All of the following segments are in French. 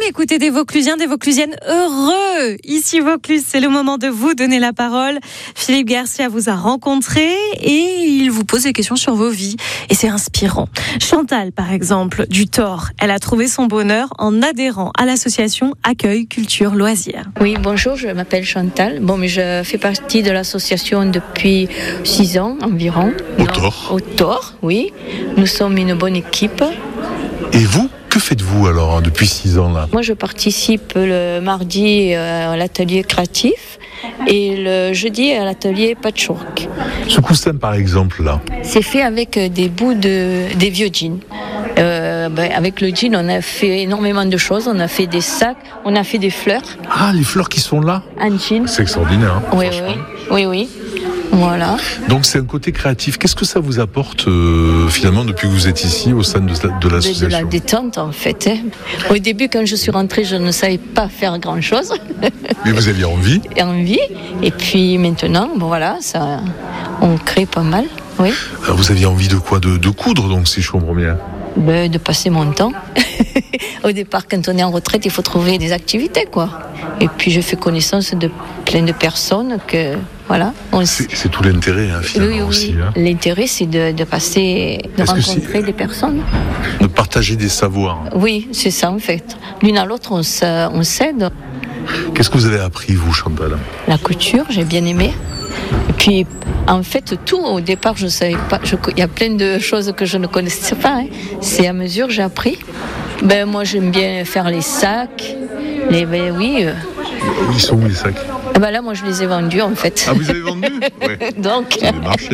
écouter des Vauclusiens, des Vauclusiennes heureux. Ici Vaucluse, c'est le moment de vous donner la parole. Philippe Garcia vous a rencontré et il vous pose des questions sur vos vies. Et c'est inspirant. Chantal, par exemple, du Thor, elle a trouvé son bonheur en adhérant à l'association Accueil Culture Loisirs. Oui, bonjour, je m'appelle Chantal. Mais je fais partie de l'association depuis 6 ans environ. Au Thor, oui. Nous sommes une bonne équipe. Et vous, que faites-vous alors depuis 6 ans là ? Moi, je participe le mardi à l'atelier créatif et le jeudi à l'atelier patchwork. Ce coussin par exemple là. C'est fait avec des bouts des vieux jeans. Avec le jean, on a fait énormément de choses. On a fait des sacs, on a fait des fleurs. Ah, les fleurs qui sont là ? Un jean. C'est extraordinaire. Oui. Voilà. Donc c'est un côté créatif. Qu'est-ce que ça vous apporte finalement depuis que vous êtes ici au sein de l'association ? De la détente en fait. Au début, quand je suis rentrée, je ne savais pas faire grand-chose. Mais vous aviez envie ? Et puis maintenant, ça, on crée pas mal. Oui. Alors vous aviez envie de quoi ? De coudre donc, si je comprends bien. De passer mon temps. Au départ, quand on est en retraite, il faut trouver des activités, quoi. Et puis, je fais connaissance de plein de personnes que, voilà. C'est tout l'intérêt, finalement, oui. aussi. L'intérêt, c'est de rencontrer des personnes. De partager des savoirs. Oui, c'est ça, en fait. L'une à l'autre, on s'aide. Qu'est-ce que vous avez appris, vous, Chantal ? La couture, j'ai bien aimé. Et puis, en fait, tout, au départ, je ne savais pas. Il y a plein de choses que je ne connaissais pas. C'est à mesure que j'ai appris. Moi, j'aime bien faire les sacs. Oui. Ils sont où, les sacs ? Là, moi, je les ai vendus, en fait. Ah, vous avez vendu ? Ouais. Donc... Ça avait marché.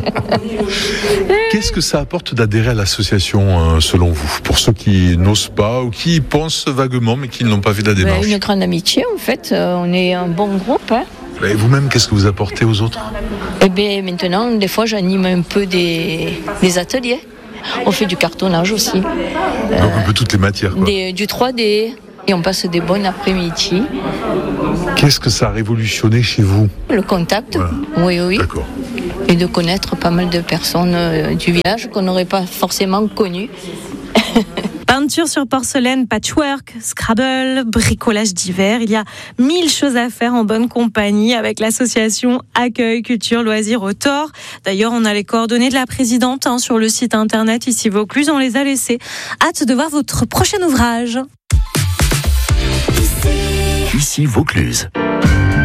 Qu'est-ce que ça apporte d'adhérer à l'association, selon vous ? Pour ceux qui n'osent pas ou qui y pensent vaguement, mais qui n'ont pas fait la démarche. Une grande amitié, en fait. On est un bon groupe, Et vous-même, qu'est-ce que vous apportez aux autres ? Maintenant, des fois, j'anime un peu des ateliers. On fait du cartonnage aussi. Donc un peu toutes les matières, quoi. Du 3D. Et on passe des bonnes après-midi. Qu'est-ce que ça a révolutionné chez vous ? Le contact, ouais. Oui. D'accord. Et de connaître pas mal de personnes du village qu'on n'aurait pas forcément connues. Peinture sur porcelaine, patchwork, Scrabble, bricolage d'hiver. Il y a 1000 choses à faire en bonne compagnie avec l'association Accueil Culture Loisirs au Thor. D'ailleurs, on a les coordonnées de la présidente sur le site internet ici Vaucluse. On les a laissées. Hâte de voir votre prochain ouvrage. Ici Vaucluse.